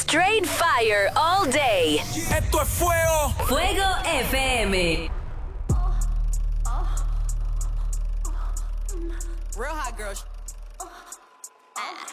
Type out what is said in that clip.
Straight fire all day. Esto es fuego. Fuego FM. Real hot girls.